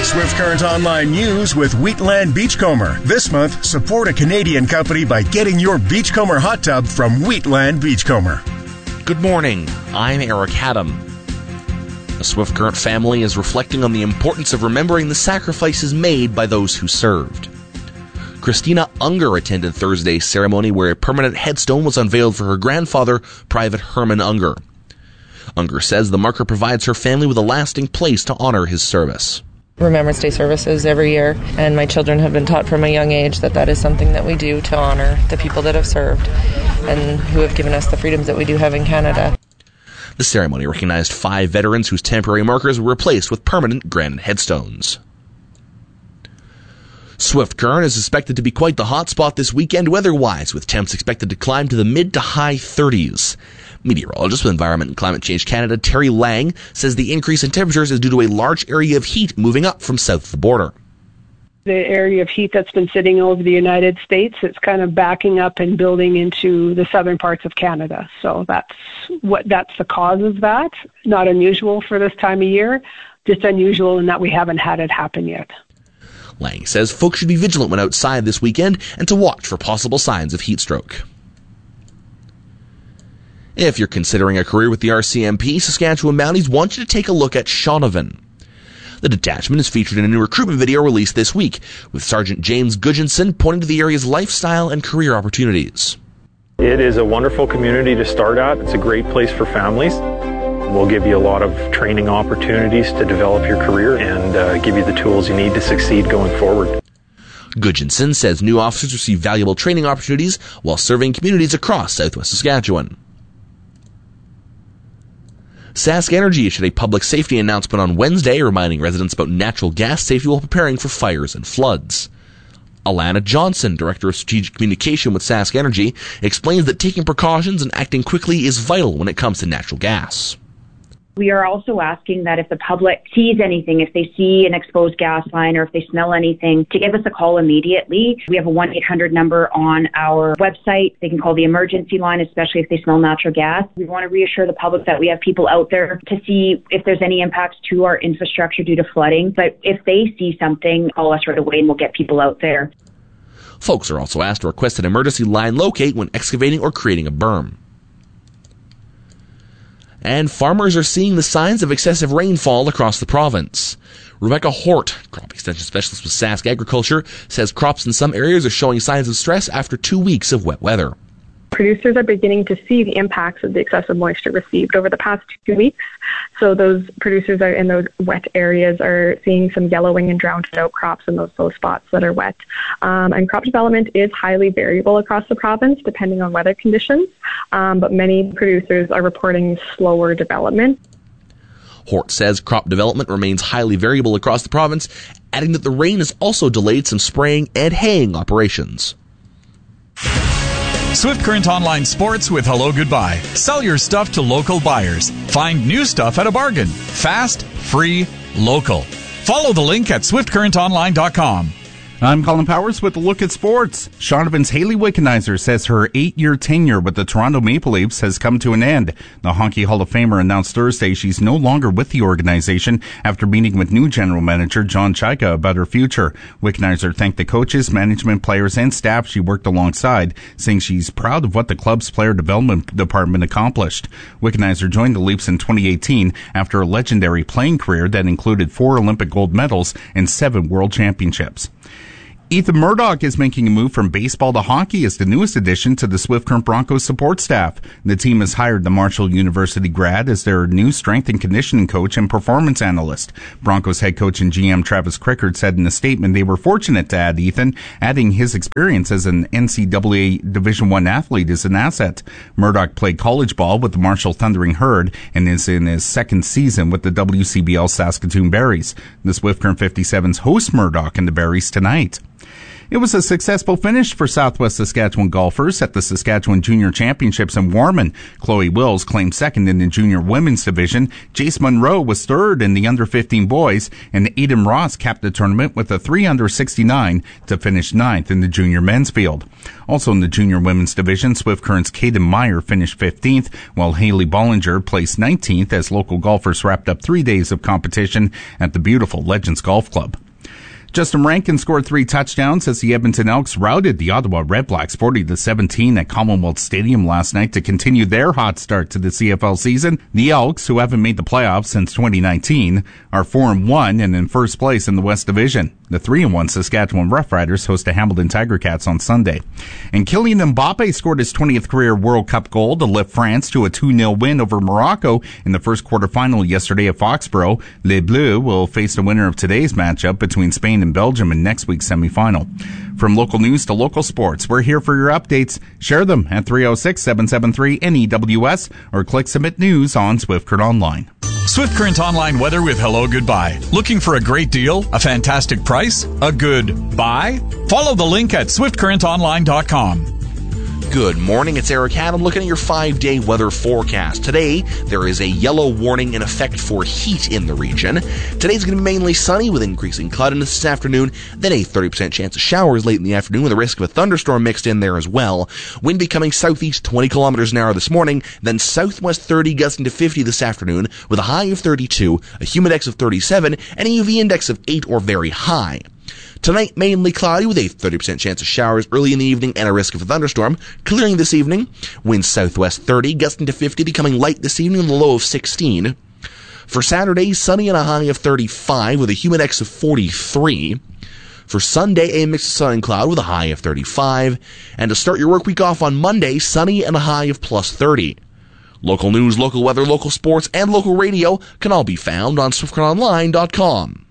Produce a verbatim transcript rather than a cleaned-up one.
Swift Current Online News with Wheatland Beachcomber. This month, support a Canadian company by getting your Beachcomber hot tub from Wheatland Beachcomber. Good morning. I'm Eric Haddam. The Swift Current family is reflecting on the importance of remembering the sacrifices made by those who served. Christina Unger attended Thursday's ceremony where a permanent headstone was unveiled for her grandfather, Private Herman Unger. Unger says the marker provides her family with a lasting place to honor his service. Remembrance Day services every year, and my children have been taught from a young age that that is something that we do to honor the people that have served and who have given us the freedoms that we do have in Canada. The ceremony recognized five veterans whose temporary markers were replaced with permanent granite headstones. Swift Current is expected to be quite the hotspot this weekend weather-wise, with temps expected to climb to the mid to high thirties. Meteorologist with Environment and Climate Change Canada, Terry Lang, says the increase in temperatures is due to a large area of heat moving up from south of the border. The area of heat that's been sitting over the United States, it's kind of backing up and building into the southern parts of Canada. So that's what that's the cause of that. Not unusual for this time of year, just unusual in that we haven't had it happen yet. Lang says folks should be vigilant when outside this weekend and to watch for possible signs of heat stroke. If you're considering a career with the R C M P, Saskatchewan Mounties want you to take a look at Shaunavon. The detachment is featured in a new recruitment video released this week, with Sergeant James Gudjonson pointing to the area's lifestyle and career opportunities. It is a wonderful community to start at. It's a great place for families. We'll give you a lot of training opportunities to develop your career and uh, give you the tools you need to succeed going forward. Gudjonson says new officers receive valuable training opportunities while serving communities across southwest Saskatchewan. Sask Energy issued a public safety announcement on Wednesday reminding residents about natural gas safety while preparing for fires and floods. Alana Johnson, Director of Strategic Communication with Sask Energy, explains that taking precautions and acting quickly is vital when it comes to natural gas. We are also asking that if the public sees anything, if they see an exposed gas line or if they smell anything, to give us a call immediately. We have a one eight hundred number on our website. They can call the emergency line, especially if they smell natural gas. We want to reassure the public that we have people out there to see if there's any impacts to our infrastructure due to flooding. But if they see something, call us right away and we'll get people out there. Folks are also asked to request an emergency line locate when excavating or creating a berm. And farmers are seeing the signs of excessive rainfall across the province. Rebecca Hort, crop extension specialist with Sask Agriculture, says crops in some areas are showing signs of stress after two weeks of wet weather. Producers are beginning to see the impacts of the excessive moisture received over the past two weeks. So those producers are in those wet areas are seeing some yellowing and drowned out crops in those low spots that are wet. Um, and crop development is highly variable across the province depending on weather conditions, um, but many producers are reporting slower development. Hort says crop development remains highly variable across the province, adding that the rain has also delayed some spraying and haying operations. Swift Current Online Sports with Hello Goodbye. Sell your stuff to local buyers. Find new stuff at a bargain. Fast, free, local. Follow the link at swift current online dot com. I'm Colin Powers with a look at sports. Shaunavon's Hayley Wickenheiser says her eight-year tenure with the Toronto Maple Leafs has come to an end. The Hockey Hall of Famer announced Thursday she's no longer with the organization after meeting with new general manager John Chayka about her future. Wickenheiser thanked the coaches, management, players, and staff she worked alongside, saying she's proud of what the club's player development department accomplished. Wickenheiser joined the Leafs in twenty eighteen after a legendary playing career that included four Olympic gold medals and seven world championships. Ethan Murdoch is making a move from baseball to hockey as the newest addition to the Swift Current Broncos support staff. The team has hired the Marshall University grad as their new strength and conditioning coach and performance analyst. Broncos head coach and G M Travis Crickard said in a statement they were fortunate to add Ethan, adding his experience as an N C double A Division I athlete is an asset. Murdoch played college ball with the Marshall Thundering Herd and is in his second season with the W C B L Saskatoon Berries. The Swift Current fifty-sevens host Murdoch and the Berries tonight. It was a successful finish for Southwest Saskatchewan golfers at the Saskatchewan Junior Championships in Warman. Chloe Wills claimed second in the junior women's division. Jace Monroe was third in the under fifteen boys, and Aiden Ross capped the tournament with a three under sixty-nine to finish ninth in the junior men's field. Also in the junior women's division, Swift Current's Caden Meyer finished fifteenth, while Haley Bollinger placed nineteenth as local golfers wrapped up three days of competition at the beautiful Legends Golf Club. Justin Rankin scored three touchdowns as the Edmonton Elks routed the Ottawa Redblacks forty to seventeen at Commonwealth Stadium last night to continue their hot start to the C F L season. The Elks, who haven't made the playoffs since twenty nineteen, are four and one and in first place in the West Division. The three and one Saskatchewan Roughriders host the Hamilton Tiger Cats on Sunday. And Kylian Mbappe scored his twentieth career World Cup goal to lift France to a two nil win over Morocco in the first quarterfinal yesterday at Foxborough. Les Bleus will face the winner of today's matchup between Spain and Belgium in next week's semifinal. From local news to local sports, we're here for your updates. Share them at three oh six, seven seven three, N E W S or click Submit News on Swift Current Online. Swift Current Online weather with Hello Goodbye. Looking for a great deal? A fantastic price? A good buy? Follow the link at swift current online dot com. Good morning, it's Eric Adam looking at your five-day weather forecast. Today, there is a yellow warning in effect for heat in the region. Today's going to be mainly sunny with increasing cloudiness this afternoon, then a thirty percent chance of showers late in the afternoon with a risk of a thunderstorm mixed in there as well. Wind becoming southeast twenty kilometers an hour this morning, then southwest thirty gusting to fifty this afternoon with a high of thirty-two, a humidex of thirty-seven, and a U V index of eight or very high. Tonight, mainly cloudy with a thirty percent chance of showers early in the evening and a risk of a thunderstorm. Clearing this evening, winds southwest thirty, gusting to fifty, becoming light this evening with a low of sixteen. For Saturday, sunny and a high of thirty-five with a humidex of forty-three. For Sunday, a mix of sun and cloud with a high of thirty-five. And to start your work week off on Monday, sunny and a high of plus thirty. Local news, local weather, local sports, and local radio can all be found on swift current online dot com.